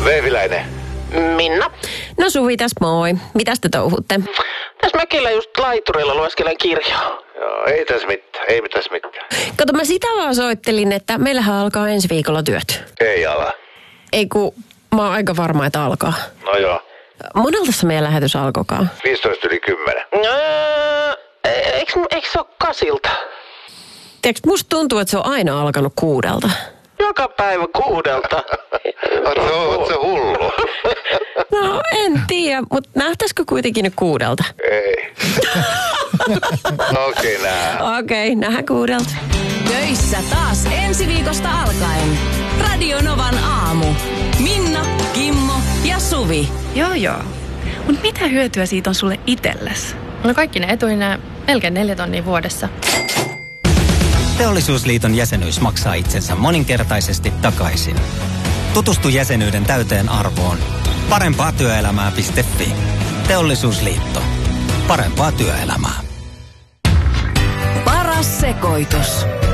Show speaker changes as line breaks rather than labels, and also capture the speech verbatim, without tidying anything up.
Vehviläinen.
Minna.
No Suvi tässä moi. Mitäs te touhutte?
Tässä mökillä just laiturilla lueskelen kirjaa.
Joo, ei tässä mitään, ei tässä mitään.
Kato, mä sitä vaan soittelin, että meillähän alkaa ensi viikolla työt.
Ei ala.
Ei kun mä oon aika varma, että alkaa.
No joo.
Monelta se meidän lähetys alkoikaan?
viisitoista yli kymmenen.
Öö, eikö, eikö se ole kasilta?
Tiedätkö, musta tuntuu, että se on aina alkanut kuudelta.
Joka päivä kuudelta.
Oot se hullu?
No en tiedä, mutta nähtäisikö kuitenkin nyt kuudelta?
Ei. Okei, okay, nää.
Okei, okay, nähdään kuudelta.
Töissä taas ensi viikosta alkaen. Radio Novan aamu. Minna, Kimmo ja Suvi.
Joo joo. Mut mitä hyötyä siitä on sulle itsellesi?
No kaikki ne etuineen melkein neljä tonnia vuodessa.
Teollisuusliiton jäsenyys maksaa itsensä moninkertaisesti takaisin. Tutustu jäsenyyden täyteen arvoon. Parempaa työelämää piste fi. Teollisuusliitto. Parempaa työelämää.
Paras sekoitus.